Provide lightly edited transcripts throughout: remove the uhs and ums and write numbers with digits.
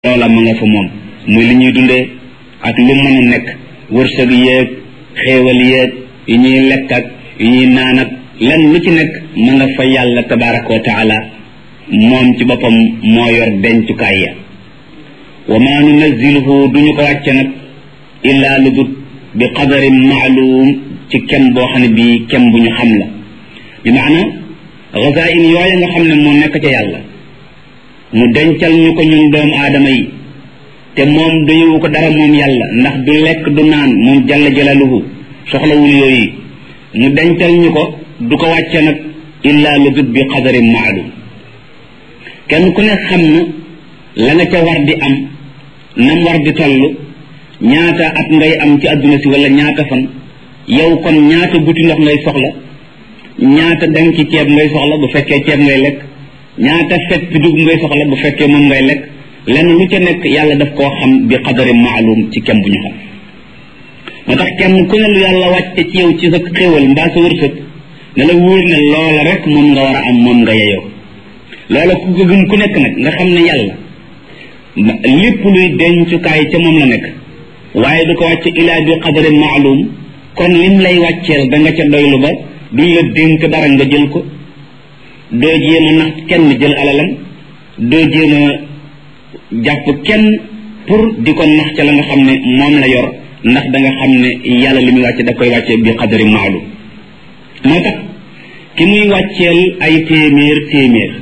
loola ma nga fa moom muy li ñuy dundee ak lu mën a nekk wërsëg yeeg xéewal yeeg yi ñuy lekk ak yi ñuy naan ak lan lu ci nekk ma nga fa yàlla tabaraka wa taala moom ci boppam moo yor dencukaay ya wa ma nunazziluhu duñu ko wàcce nag illaa lu dut bi qadarin maalum ci kem boo xam ne bii kem bu ñu xam la bi maana gazain yooya nga xam ne moo nekk ca yàlla mu dencal ñu ko ñun doomu aadama yi te moom doyewu ko dara moom yàlla ndax du lekk du naan moom jalla jalaluhu soxlawul yooyu mu dencal ñu ko du ko wàcce nag illaa lu dut bi qadarin maalum kenn ku ne xam na la nga ca war di am nam war di toll ñaata at ngay am ci adduna si wala ñaata fan yow kon ñaata buti ndox ngay soxla ñaata dang ci ceeb ngay soxla bu fekkee ceeb ngay lekk ñaata feppi dugub ngay soxla bu fekkee moom ngay lekk lenn lu ca nekk yàlla daf koo xam bi qadarin maalum ci kem bu ñu xam moo tax kenn ku ne lu yàlla wàcce ci yow ci sa xéewal mbaa sa wërsëg ne la wóor ne loola rek moom nga war a am moom nga yeyoo loola ku ko gën ku nekk nag nga xam ne yàlla lépp luy dencukaay ca moom la nekk waaye du ko wàcce ilaa bi qadarin maalum kon lim lay wàcceel da nga ca doylu ba duñ la dénk dara nga jël ko doo jéem a nax kenn jël alalam doo jéem a jàpp kenn pour di ko nax ca la nga xam ne moom la yor ndax da nga xam ne yàlla li muy wàcce da koy wàcce bi qadarin maalum moo tax ki muy wàcceel ay téeméer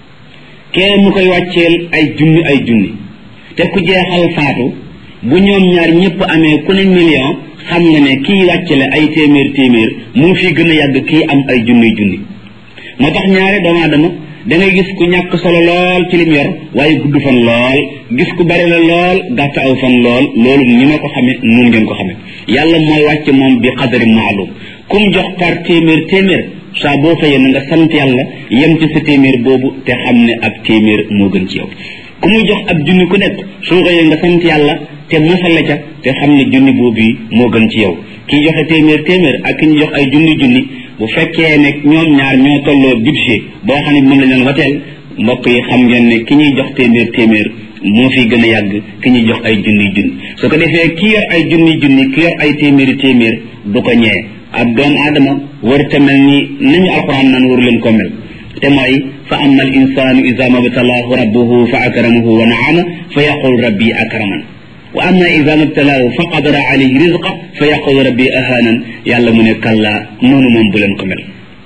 kee mu koy wàcceel ay junni te ku jeexal faatu bu ñoom ñaar ñëpp amee ku ne million xam nga ne kii wàccele ay téeméer mu fi gën a yàgg kii am ay junni moo tax ñaare doomu aadama da ngay gis ku ñàkk solo lool ci lim yor waaye gudd fan lool gis ku bari la lool gàtt aw fan lool loolu ni ma ko xamee nun ngeen ko xamee yàlla mooy wàcce moom bi qadarin maalum kum jox par téeméer saa boo xëyee na nga sant yàlla yem ci sa téeméer boobu te xam ne ak téeméer moo gën ci yow ku muy jox ab junni ku nekk soo xëyee nga sant yàlla te mosale ca te xam ne junni boobu moo gën ci yow kii joxe téeméer ak ki ñu jox ay junni bu fekkee ne ñoom ñaar ñoo tolloo budget boo xam ne moom la ñu wateel mbokk yi xam ngeen ne ki ñuy jox téeméer moo fi gën a yàgg ki ñuy jox ay junni su ko defee ki yor ay junni ki yor ay téeméer du ko ñee ab doomu aadama warta mel ni nañu alquran naan waru leen ko mel te mooy fa amma al insanu ida mabtalaahu rabbuhu fa akramahu wa naama fa yaqul rabbi akraman wa amma ida mabtalaahu fa qadara alayhi rizqa fa yaqul rabbi ahanan yàlla mu ne kalla noonu moom bu leen ko mel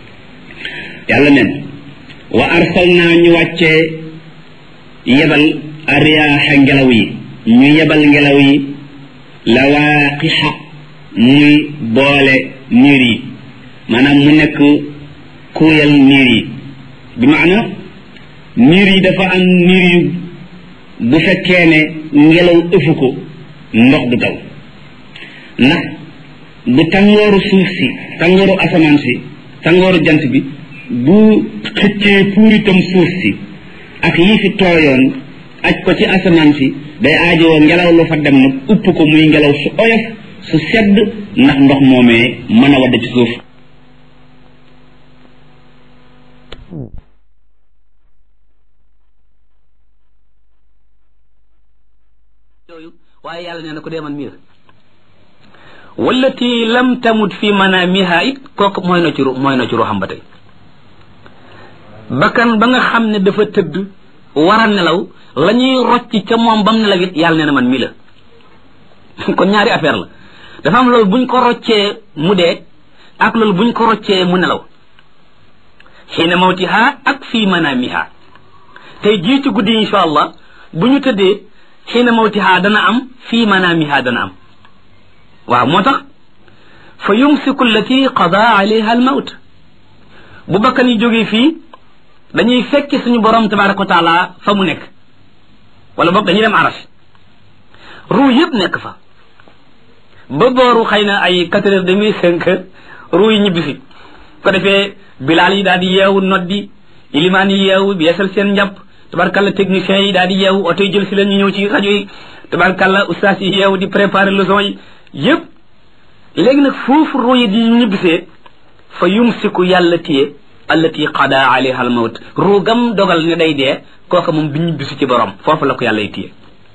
yàlla neen wa arsalna ñu wàccee yebal ariyaaxa ngelaw yi ñu yebal ngelaw yi lawaaqixa muy boole niir yi maanaam mu nekk kuuyal niir yi bi maana niir yi dafa am niir yu bu fekkee ne ngelaw ëfu ko ndox du taw ndax bu tàngooru suuf si tàngooru asamaan si tàngooru jant bi bu xëccee puuritam suuf si ak yi fi tooyoon aj ko ci asamaan si day aajowoo ngelaw lu fa dem nag upp ko muy ngelaw su oyof su sedd ndax ndox moomee mën a wadd ci suuf yooyu waaye yàlla nee na ko deeman miir wallati lam tamut fi manamiha it kooku mooy na ci ruuxam ba tey bakkan ba nga xam ne dafa tëdd war a nelaw la ñuy rocc ca moom bam nelaw it yàlla nee na man mii la kon ñaari affaire la dafa am loolu buñ ko roccee mu dee ak loolu buñ ko roccee mu nelaw xiina mawtiha ak fii manamiha tey jii ci guddi insha allah bu ñu tëddee xiina mawtiha dana am fii manamiha dana am waaw moo tax fa yumsiku allati qada alayha al mawt bu bakkan yi jógee fii dañuy fekki suñu borom tabaraka wa taala fa mu nekk wala boog dañuy dem arash ruu yëpp nekk fa ba booru xëy na ay 4h30 5h ruu yi ñibbi fi ko defee bilaal yi daal di yeewu noddi ilimaan yi yeewu beesal seen njàpp tabarkalla techniciens yi daal di yeewu oto yi jël si leen ñu ñëw ci rajo yi tabarkalla ustaas yi yeewu di préparer leçon yi yëpp léegi nag foofu ruu yi di ñibbisee fa yumsiku yàlla téye allati qada alayha al mawt ruu gam dogal ne day dee kooka moom du ñibbisi ci borom foofu la ko yàlla y téye